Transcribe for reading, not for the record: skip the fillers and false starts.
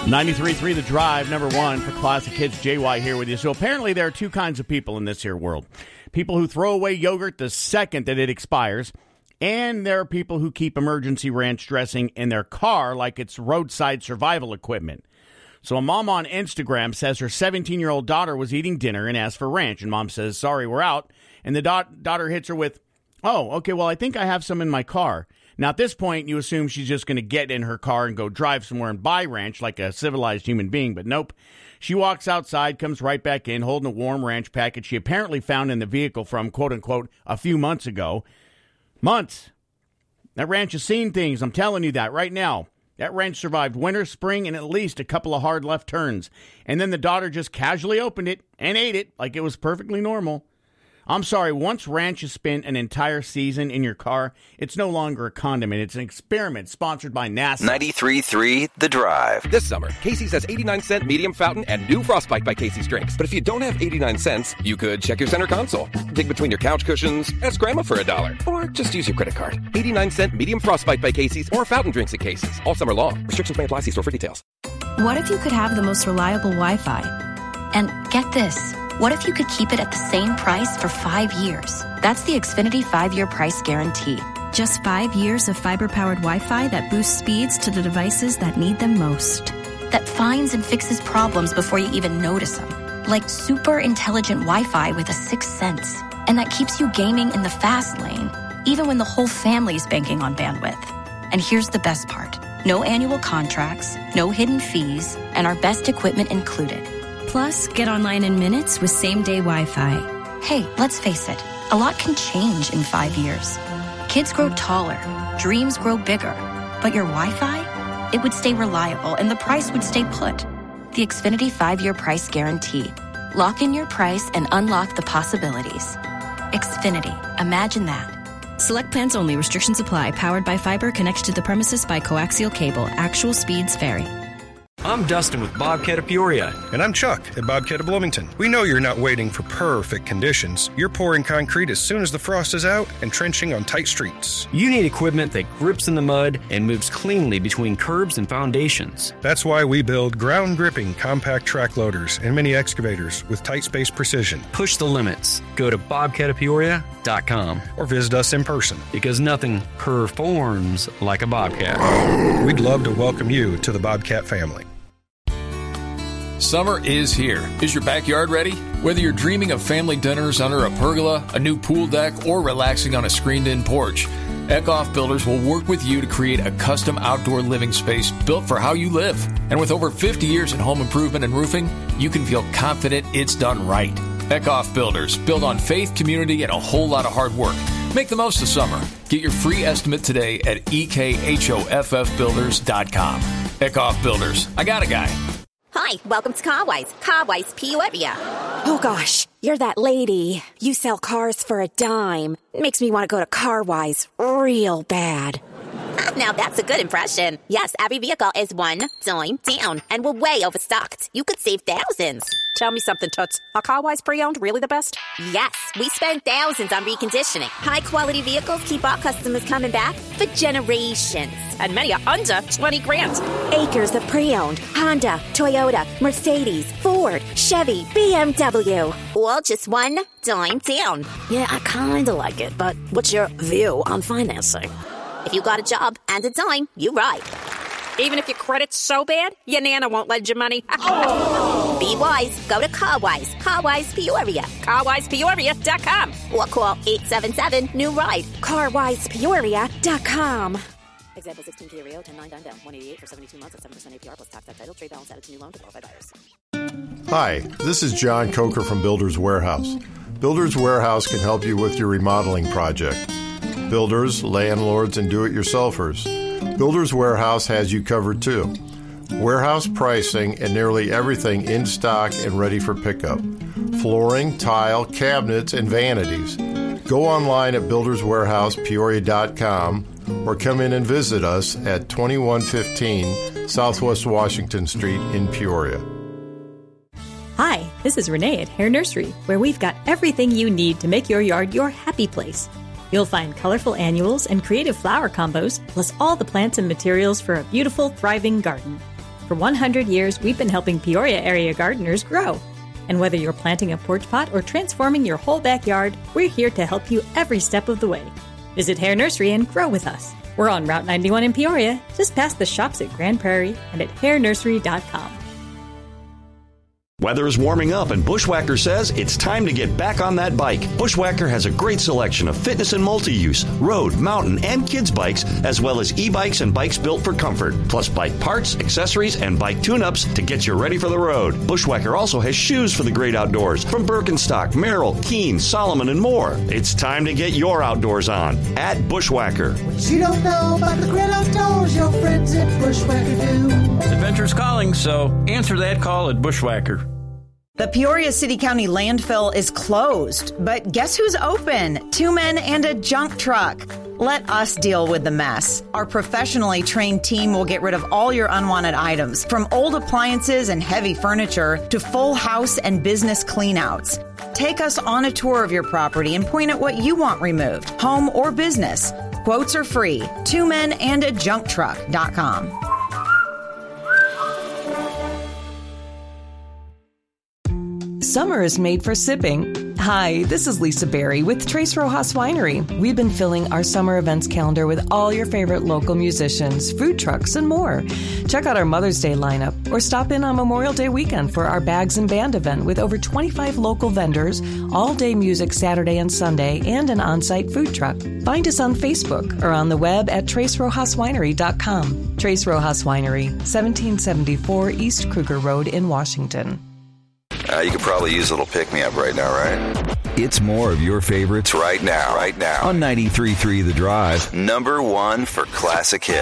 93.3 The Drive, number one for Classic Hits. JY here with you. So apparently there are two kinds of people in this here world. People who throw away yogurt the second that it expires, and there are people who keep emergency ranch dressing in their car like it's roadside survival equipment. So a mom on Instagram says her 17-year-old daughter was eating dinner and asked for ranch, and mom says, sorry, we're out. And the daughter hits her with, oh, okay, well, I think I have some in my car. Now, at this point, you assume she's just going to get in her car and go drive somewhere and buy ranch like a civilized human being, but nope. She walks outside, comes right back in, holding a warm ranch packet she apparently found in the vehicle from, quote-unquote, a few months ago. Months. That ranch has seen things, I'm telling you that right now. That ranch survived winter, spring, and at least a couple of hard left turns. And then the daughter just casually opened it and ate it like it was perfectly normal. I'm sorry, once ranch has spent an entire season in your car, it's no longer a condiment. It's an experiment sponsored by NASA. 93.3 The Drive. This summer, Casey's has 89-cent medium fountain and new Frostbite by Casey's drinks. But if you don't have 89 cents, you could check your center console, dig between your couch cushions, ask Grandma for $1, or just use your credit card. 89-cent medium Frostbite by Casey's or fountain drinks at Casey's all summer long. Restrictions may apply. See store for details. What if you could have the most reliable Wi-Fi? And get this. What if you could keep it at the same price for 5 years? That's the Xfinity 5-year price guarantee. Just 5 years of fiber-powered Wi-Fi that boosts speeds to the devices that need them most. That finds and fixes problems before you even notice them. Like super intelligent Wi-Fi with a sixth sense. And that keeps you gaming in the fast lane, even when the whole family's banking on bandwidth. And here's the best part. No annual contracts, no hidden fees, and our best equipment included. Plus, get online in minutes with same-day Wi-Fi. Hey, let's face it, a lot can change in 5 years. Kids grow taller, dreams grow bigger, but your Wi-Fi? It would stay reliable and the price would stay put. The Xfinity 5-year price guarantee. Lock in your price and unlock the possibilities. Xfinity, imagine that. Select plans only. Restrictions apply. Powered by fiber, connected to the premises by coaxial cable. Actual speeds vary. I'm Dustin with Bobcat of Peoria. And I'm Chuck at Bobcat of Bloomington. We know you're not waiting for perfect conditions. You're pouring concrete as soon as the frost is out and trenching on tight streets. You need equipment that grips in the mud and moves cleanly between curbs and foundations. That's why we build ground-gripping compact track loaders and mini excavators with tight space precision. Push the limits. Go to bobcatofpeoria.com or visit us in person. Because nothing performs like a Bobcat. We'd love to welcome you to the Bobcat family. Summer is here. Is your backyard ready? Whether you're dreaming of family dinners under a pergola, a new pool deck, or relaxing on a screened-in porch, Eckhoff Builders will work with you to create a custom outdoor living space built for how you live. And with over 50 years in home improvement and roofing, you can feel confident it's done right. Eckhoff Builders, built on faith, community, and a whole lot of hard work. Make the most of summer. Get your free estimate today at ekhoffbuilders.com. Eckhoff Builders. I got a guy. Hi, welcome to Carwise. Carwise Peoria. Oh gosh, you're that lady. You sell cars for a dime. Makes me want to go to Carwise real bad. Now that's a good impression. Yes, every vehicle is one dime down, and we're way overstocked. You could save thousands. Tell me something, Toots. Are Carwise pre-owned really the best? Yes, we spend thousands on reconditioning. High-quality vehicles keep our customers coming back for generations. And many are under 20 grand. Acres of pre-owned. Honda, Toyota, Mercedes, Ford, Chevy, BMW. All just one dime down. Yeah, I kind of like it, but what's your view on financing? If you got a job and a dime, you ride. Even if your credit's so bad, your Nana won't lend you money. Be wise. Go to Carwise. Carwise Peoria. CarwisePeoria.com. Or call 877-NEW-RIDE. CarwisePeoria.com. Example 16 Kia Rio, 10-9 down, 188 for 72 months at 7% APR plus tax title. Trade balance added to new loan to qualified buyers. Hi, this is John Coker from Builders Warehouse. Builders Warehouse can help you with your remodeling project. Builders, landlords, and do-it-yourselfers. Builders Warehouse has you covered too. Warehouse pricing and nearly everything in stock and ready for pickup. Flooring, tile, cabinets, and vanities. Go online at builderswarehousepeoria.com or come in and visit us at 2115 Southwest Washington Street in Peoria. Hi, this is Renee at Hair Nursery, where we've got everything you need to make your yard your happy place. You'll find colorful annuals and creative flower combos, plus all the plants and materials for a beautiful, thriving garden. For 100 years, we've been helping Peoria area gardeners grow. And whether you're planting a porch pot or transforming your whole backyard, we're here to help you every step of the way. Visit Hare Nursery and grow with us. We're on Route 91 in Peoria, just past the shops at Grand Prairie, and at harenursery.com. Weather is warming up and Bushwhacker says it's time to get back on that bike. Bushwhacker has a great selection of fitness and multi-use, road, mountain, and kids bikes, as well as e-bikes and bikes built for comfort, plus bike parts, accessories, and bike tune-ups to get you ready for the road. Bushwhacker also has shoes for the great outdoors from Birkenstock, Merrell, Keen, Solomon, and more. It's time to get your outdoors on at Bushwhacker. What you don't know about the great outdoors, your friends at Bushwhacker do. Adventure's calling, so answer that call at Bushwhacker. The Peoria City County landfill is closed, but guess who's open? 2 men and a junk truck. Let us deal with the mess. Our professionally trained team will get rid of all your unwanted items, from old appliances and heavy furniture to full house and business cleanouts. Take us on a tour of your property and point at what you want removed, home or business. Quotes are free. 2menandajuncktruck.com. Summer is made for sipping. Hi, this is Lisa Berry with Tres Rojas Winery. We've been filling our summer events calendar with all your favorite local musicians, food trucks, and more. Check out our Mother's Day lineup or stop in on Memorial Day weekend for our Bags and Band event with over 25 local vendors, all-day music Saturday and Sunday, and an on-site food truck. Find us on Facebook or on the web at TresRojasWinery.com. Tres Rojas Winery, 1774 East Kruger Road in Washington. You could probably use a little pick-me-up right now, right? It's more of your favorites right now. On 93.3 The Drive. #1 for classic hits.